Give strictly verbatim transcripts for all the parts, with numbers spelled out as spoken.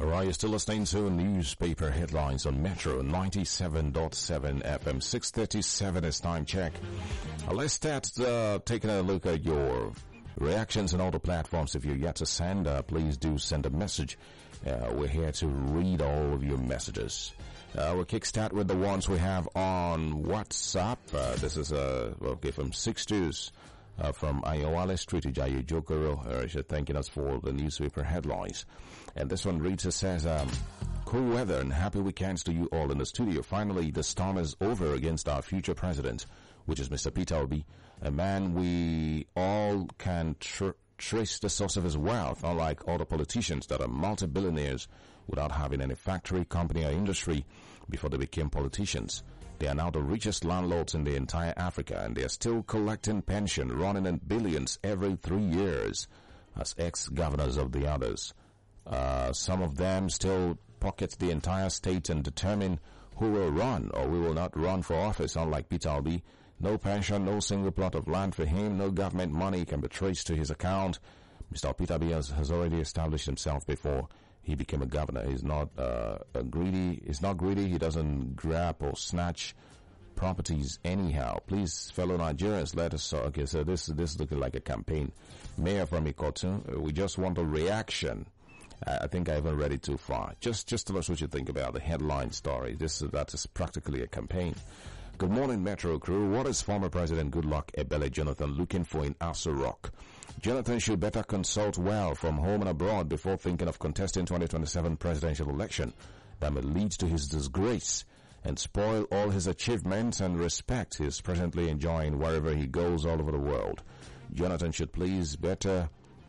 Alright, you're still listening to newspaper headlines on Metro ninety-seven point seven F M. six thirty-seven is time check. Uh, let's start uh, taking a look at your reactions on all the platforms. If you're yet to send, uh, please do send a message. Uh, we're here to read all of your messages. Uh, we'll kickstart with the ones we have on WhatsApp. Uh, this is uh, okay from Sixtus uh, from Ayowale Street, Ijayi Jokoro, uh, thanking us for the newspaper headlines. And this one reads, it says, um, cool weather and happy weekends to you all in the studio. Finally, the storm is over against our future president, which is Mister Peter Obi, a man we all can tr- trace the source of his wealth, unlike other politicians that are multi-billionaires without having any factory, company, or industry before they became politicians. They are now the richest landlords in the entire Africa, and they are still collecting pension, running in billions every three years as ex-governors of the others. Uh, some of them still pocket the entire state and determine who will run or we will not run for office, unlike Peter Obi. No pension, no single plot of land for him, no government money can be traced to his account. Mister Peter Obi has, has already established himself before he became a governor. He's not uh, a greedy. He's not greedy. He doesn't grab or snatch properties anyhow. Please, fellow Nigerians, let us. Okay, so this this is looking like a campaign. Mayor from Ikotu, we just want a reaction. I think I haven't read it too far. Just, just tell us what you think about the headline story. This, that is practically a campaign. Good morning, Metro crew. What is former President Goodluck Ebele Jonathan looking for in Aso Rock? Jonathan should better consult well from home and abroad before thinking of contesting twenty twenty-seven presidential election that may lead to his disgrace and spoil all his achievements and respect he is presently enjoying wherever he goes all over the world. Jonathan should please better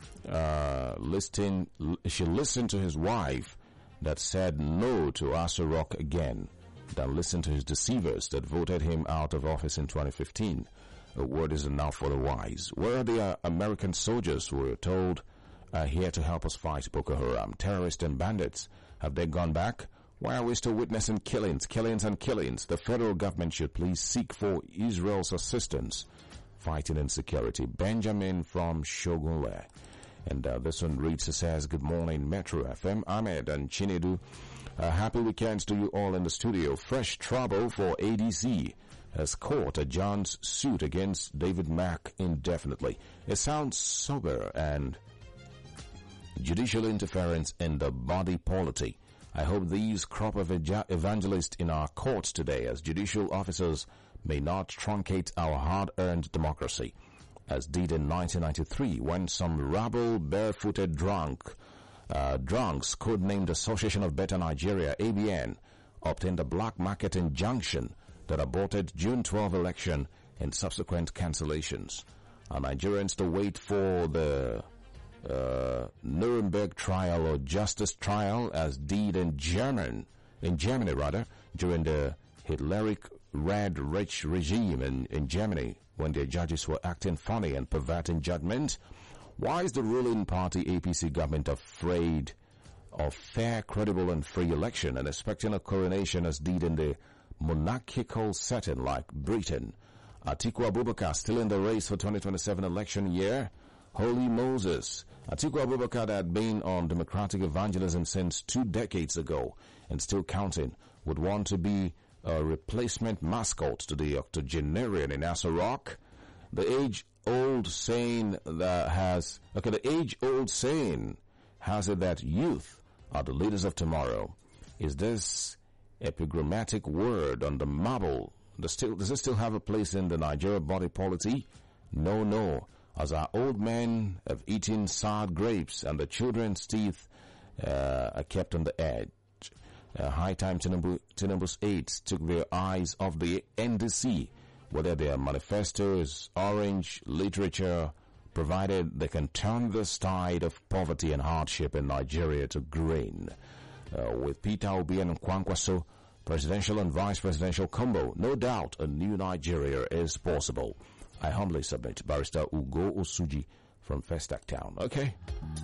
Uh, listen, should listen to his wife that said no to Aso Rock again than listen to his deceivers that voted him out of office in twenty fifteen. A word is enough for the wise. Where are the uh, American soldiers who were told are here to help us fight Boko Haram, terrorists and bandits? Have they gone back? Why are we still witnessing killings, killings and killings? The federal government should please seek for Israel's assistance fighting insecurity. Benjamin from Shogunle. And uh, this one reads, it says, good morning, Metro F M. Ahmed and Chinedu. Uh, happy weekends to you all in the studio. Fresh trouble for A D C as court adjourns suit against David Mack indefinitely. It sounds sober and judicial interference in the body polity. I hope these crop of evangelists in our courts today as judicial officers may not truncate our hard-earned democracy, as did in nineteen ninety-three when some rabble barefooted drunk, uh, drunks codenamed Association of Better Nigeria, A B N, obtained a black market injunction that aborted June twelfth election and subsequent cancellations. Are Nigerians to wait for the uh, Nuremberg trial or justice trial as did in German, in Germany rather, during the Hitleric Red Rich regime in, in Germany, when their judges were acting funny and perverting judgment? Why is the ruling party A P C government afraid of fair, credible and free election and expecting a coronation as did in the monarchical setting like Britain? Atiku Abubakar still in the race for twenty twenty-seven election year? Holy Moses. Atiku Abubakar had been on democratic evangelism since two decades ago and still counting would want to be a replacement mascot to the octogenarian in Aso Rock. The age-old saying that has, okay, the age-old saying has it that youth are the leaders of tomorrow. Is this epigrammatic word on the marble, does, still, does it still have a place in the Nigeria body polity? No, no. As our old men have eaten sour grapes and the children's teeth uh, are kept on the edge. Uh, high time Tinubu, Tinubu's aides took their eyes off the N D C, whether their manifestos, orange literature, provided they can turn this tide of poverty and hardship in Nigeria to green. Uh, with Peter Obi and Kwankwaso, presidential and vice presidential combo, no doubt a new Nigeria is possible. I humbly submit. Barrister Ugo Osuji from Festac Town. Okay.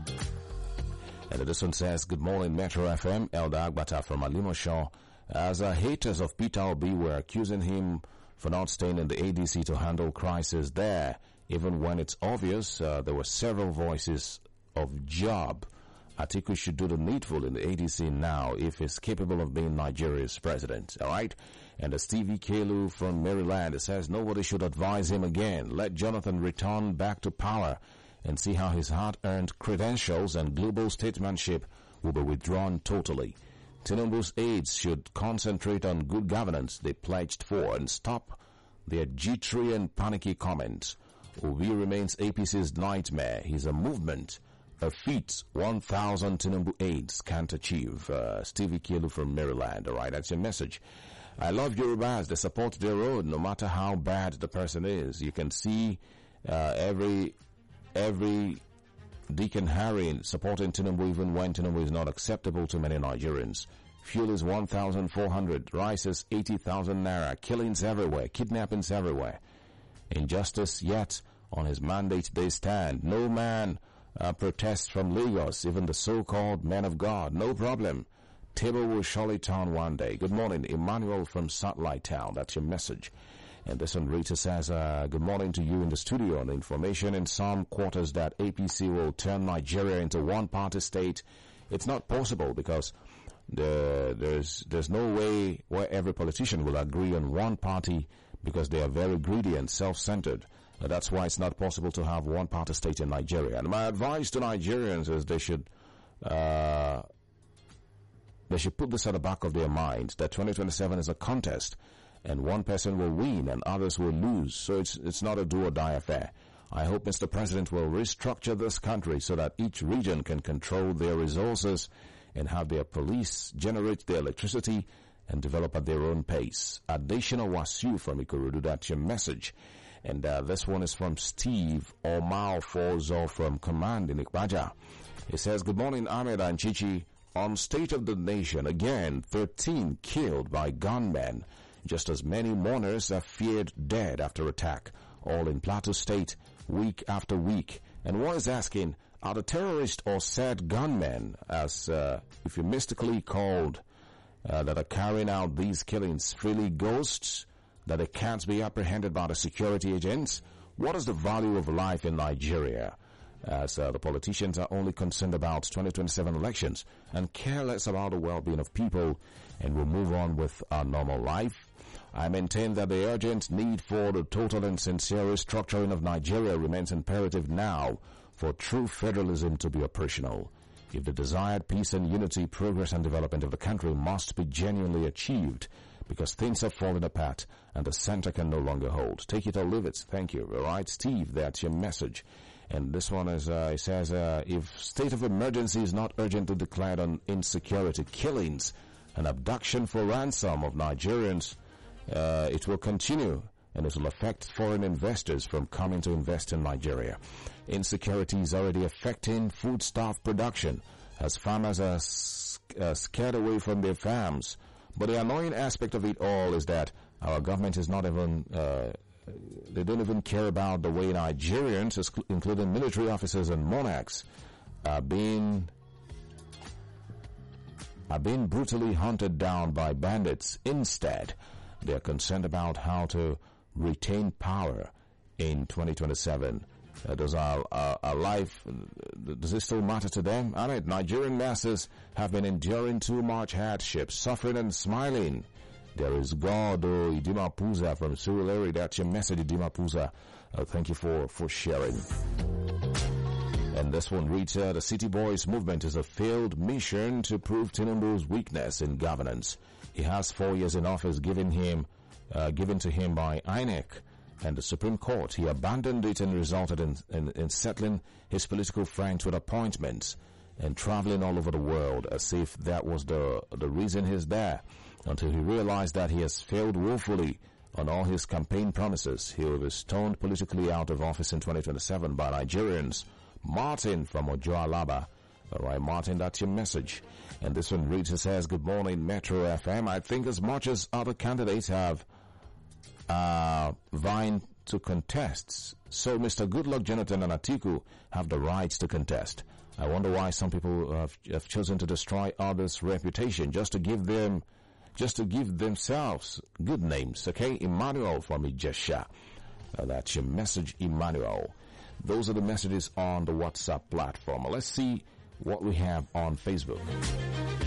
And this one says, good morning, Metro F M. Elder Agbata from Alimoshaw. As uh, haters of Peter Obi were accusing him for not staying in the A D C to handle crisis there, even when it's obvious uh, there were several voices of job Atiku should do the needful in the A D C now if he's capable of being Nigeria's president. All right? And the Stevie Kelu from Maryland says nobody should advise him again. Let Jonathan return back to power and see how his hard-earned credentials and global statesmanship will be withdrawn totally. Tinubu's aides should concentrate on good governance they pledged for and stop their jittery and panicky comments. Obi remains A P C's nightmare. He's a movement. A feat one thousand Tinubu aides can't achieve. Uh, Stevie Kelu from Maryland. All right, that's your message. I love Yorubas. They support their own, no matter how bad the person is. You can see uh, every every Deacon Harry supporting Tinubu even when Tinubu is not acceptable to many Nigerians. Fuel is one thousand four hundred. Rice is eighty thousand naira. Killings everywhere. Kidnappings everywhere. Injustice yet on his mandate they stand. No man Uh, protests from Lagos, even the so-called men of God. No problem. Table will surely turn one day. Good morning, Emmanuel from Satellite Town. That's your message. And this one, Rita says, uh, good morning to you in the studio. On the information in some quarters that A P C will turn Nigeria into one-party state. It's not possible because the, there's, there's no way where every politician will agree on one party because they are very greedy and self-centered. Uh, that's why it's not possible to have one party state in Nigeria. And my advice to Nigerians is they should, uh, they should put this at the back of their mind that twenty twenty-seven is a contest and one person will win and others will lose. So it's, it's not a do or die affair. I hope Mister President will restructure this country so that each region can control their resources and have their police generate their electricity and develop at their own pace. Additional Wasu from Ikorodu, that's your message. And uh, this one is from Steve Omar Forzo from Command in Ikbaja. He says, good morning, Ahmed and Chichi. On State of the Nation, again, thirteen killed by gunmen. Just as many mourners are feared dead after attack, all in Plateau State, week after week. And one is asking, are the terrorists or said gunmen, as uh, euphemistically called, uh, that are carrying out these killings really ghosts? That they can't be apprehended by the security agents? What is the value of life in Nigeria? As uh, the politicians are only concerned about twenty twenty-seven elections and care less about the well-being of people and will move on with our normal life. I maintain that the urgent need for the total and sincere restructuring of Nigeria remains imperative now for true federalism to be operational. If the desired peace and unity, progress and development of the country must be genuinely achieved, because things are falling apart and the center can no longer hold. Take it or leave it. Thank you. All right, Steve, that's your message. And this one is, uh, it says, uh, if state of emergency is not urgently declared on insecurity, killings, and abduction for ransom of Nigerians, uh, it will continue and it will affect foreign investors from coming to invest in Nigeria. Insecurity is already affecting foodstuff production as farmers are uh, scared away from their farms. But the annoying aspect of it all is that our government is not even, uh, they don't even care about the way Nigerians, including military officers and monarchs, are being, are being brutally hunted down by bandits. Instead, they are concerned about how to retain power in twenty twenty-seven. Uh, does our, our, our life, does it still matter to them? All right, Nigerian masses have been enduring too much hardship, suffering and smiling. There is God, oh, Idima Puza from Surulere. That's your message, Idima Puza. Uh, thank you for, for sharing. And this one reads, uh, the City Boys movement is a failed mission to prove Tinubu's weakness in governance. He has four years in office given him, uh, given to him by I N E C. And the Supreme Court. He abandoned it and resulted in, in, in settling his political friends with appointments and traveling all over the world as if that was the, the reason he's there, until he realized that he has failed woefully on all his campaign promises. He will be stoned politically out of office in twenty twenty-seven by Nigerians. Martin from Ojo Alaba. All right, Martin, that's your message. And this one reads, it says, good morning, Metro F M. I think as much as other candidates have Uh, vying to contest, so Mister Goodluck Jonathan and Atiku have the right to contest. I wonder why some people have, have chosen to destroy others' reputation just to give them, just to give themselves good names. Okay, Emmanuel from Ijesha. Uh, that's your message, Emmanuel. Those are the messages on the WhatsApp platform. Let's see what we have on Facebook.